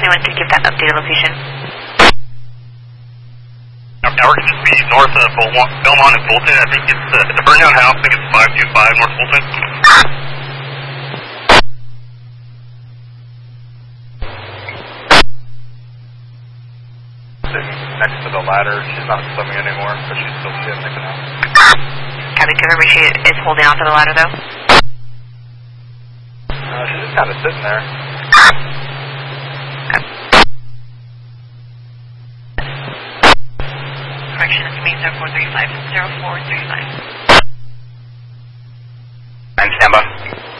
anyone could give that updated location. Now we're going to be north of Belmont and Fulton. I think it's a burned down house. I think it's 525 North Fulton. Sitting next to the ladder. She's not swimming anymore, but she's still sitting in the canal. Copy, confirm she is holding onto the ladder though. She's just kind of sitting there. Correction, it's me, 0435. 0435. And stand by.